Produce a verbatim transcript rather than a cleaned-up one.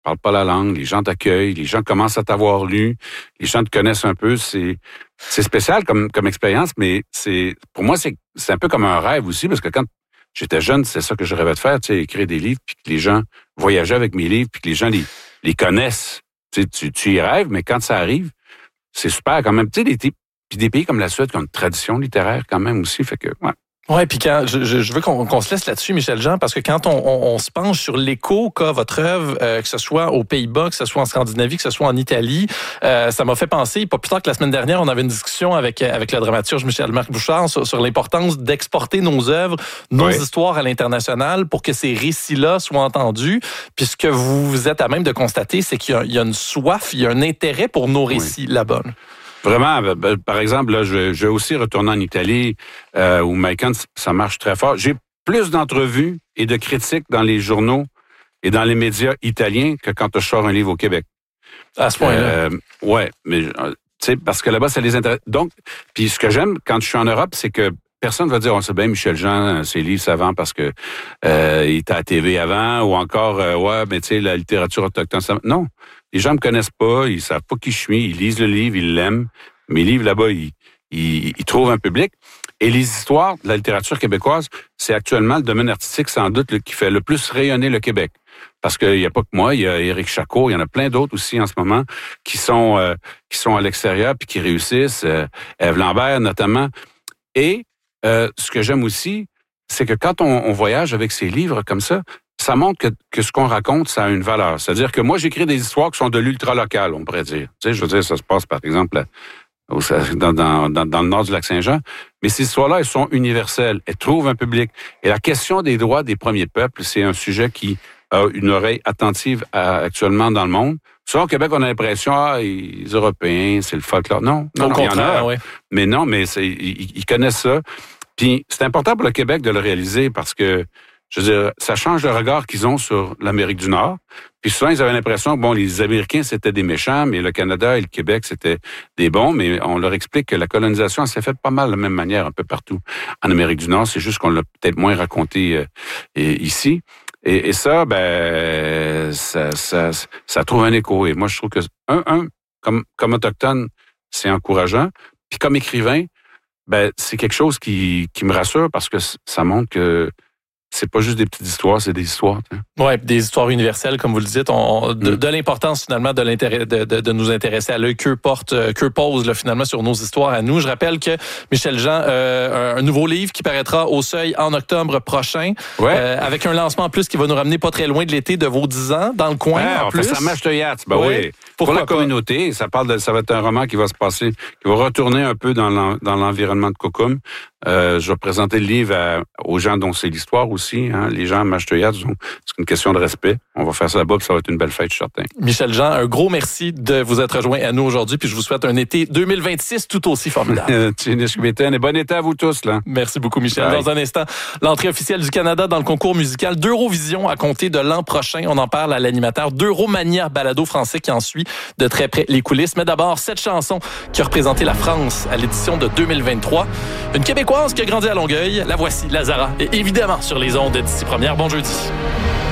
parles pas la langue, les gens t'accueillent, les gens commencent à t'avoir lu, les gens te connaissent un peu. C'est, c'est spécial comme, comme expérience, mais c'est, pour moi, c'est, c'est un peu comme un rêve aussi, parce que quand j'étais jeune, c'est ça que je rêvais de faire, tu sais, écrire des livres, puis que les gens voyageaient avec mes livres, puis que les gens les, les connaissent. Tu sais, tu, tu y rêves, mais quand ça arrive, c'est super quand même. Tu sais, des, puis des pays comme la Suède qui ont une tradition littéraire quand même aussi, fait que, ouais. Oui, puis quand je, je veux qu'on, qu'on se laisse là-dessus, Michel Jean, parce que quand on, on, on se penche sur l'écho qu'a votre œuvre, euh, que ce soit aux Pays-Bas, que ce soit en Scandinavie, que ce soit en Italie, euh, ça m'a fait penser, pas plus tard que la semaine dernière, on avait une discussion avec, avec le dramaturge Michel-Marc Bouchard sur, sur l'importance d'exporter nos œuvres, nos oui. histoires à l'international pour que ces récits-là soient entendus. Puis ce que vous êtes à même de constater, c'est qu'il y a, il y a une soif, il y a un intérêt pour nos récits oui. là-bas. Vraiment, par exemple, là, je, je vais aussi retourner en Italie, euh, où Macon, ça marche très fort. J'ai plus d'entrevues et de critiques dans les journaux et dans les médias italiens que quand je sors un livre au Québec. À ce point-là? Euh, ouais, mais tu sais, parce que là-bas, ça les intéresse. Donc, puis ce que j'aime quand je suis en Europe, c'est que personne va dire, on sait bien, Michel Jean, ses livres, ça vend parce que euh, il était à la T V avant, ou encore, euh, ouais, mais tu sais, la littérature autochtone, ça... Non. Les gens me connaissent pas, ils savent pas qui je suis, ils lisent le livre, ils l'aiment. Mes livres, là-bas, ils, ils, ils trouvent un public. Et les histoires de la littérature québécoise, c'est actuellement le domaine artistique, sans doute, le, qui fait le plus rayonner le Québec. Parce qu'il n'y a pas que moi, il y a Éric Chacot, il y en a plein d'autres aussi en ce moment, qui sont euh, qui sont à l'extérieur puis qui réussissent. Euh, Ève Lambert, notamment. Et euh, ce que j'aime aussi, c'est que quand on, on voyage avec ces livres comme ça, ça montre que, que ce qu'on raconte, ça a une valeur. C'est-à-dire que moi, j'écris des histoires qui sont de l'ultra-local, on pourrait dire. Tu sais, je veux dire, ça se passe, par exemple, au, dans, dans, dans, dans le nord du Lac-Saint-Jean. Mais ces histoires-là, elles sont universelles. Elles trouvent un public. Et la question des droits des premiers peuples, c'est un sujet qui a une oreille attentive à, actuellement dans le monde. Souvent, au Québec, on a l'impression, ah, les Européens, c'est le folklore. Non, non, non, il y en a. Ouais. Mais non, mais c'est, ils, ils connaissent ça. Puis, c'est important pour le Québec de le réaliser parce que, je veux dire, ça change le regard qu'ils ont sur l'Amérique du Nord. Puis souvent, ils avaient l'impression que, bon, les Américains, c'était des méchants, mais le Canada et le Québec, c'était des bons. Mais on leur explique que la colonisation, elle s'est faite pas mal de la même manière un peu partout en Amérique du Nord. C'est juste qu'on l'a peut-être moins raconté euh, ici. Et, et ça, ben, ça, ça, ça trouve un écho. Et moi, je trouve que, un, un comme, comme autochtone, c'est encourageant. Puis comme écrivain, ben, c'est quelque chose qui, qui me rassure parce que ça montre que c'est pas juste des petites histoires, c'est des histoires. Oui, des histoires universelles, comme vous le dites. On, de, mm. de l'importance, finalement, de, l'intérêt, de, de, de nous intéresser à l'œil que porte, que pose, là, finalement, sur nos histoires à nous. Je rappelle que Michel Jean, euh, un nouveau livre qui paraîtra au Seuil en octobre prochain, ouais. euh, avec un lancement en plus qui va nous ramener pas très loin de l'été de vos dix ans, dans le coin, ouais, en on plus. Fait ça marche de yacht, ben oui. oui. Pour la communauté, ça parle de, ça va être un roman qui va se passer, qui va retourner un peu dans, l'en, dans l'environnement de Kokum. Euh, je vais présenter le livre à, aux gens dont c'est l'histoire aussi. Hein. Les gens Mach-Teuillac, c'est une question de respect. On va faire ça là-bas, puis ça va être une belle fête, je suis certain. Michel Jean, un gros merci de vous être rejoint à nous aujourd'hui, puis je vous souhaite un été deux mille vingt-six tout aussi formidable. Et bon été à vous tous. Là. Merci beaucoup, Michel. Bye. Dans un instant, l'entrée officielle du Canada dans le concours musical d'Eurovision à compter de l'an prochain. On en parle à l'animateur d'Euromania, balado français qui en suit de très près les coulisses. Mais d'abord, cette chanson qui a représenté la France à l'édition de deux mille vingt-trois. Une Québécoise qui a grandi à Longueuil. La voici, Lazara. Et évidemment sur les ondes d'ici première. Bon jeudi.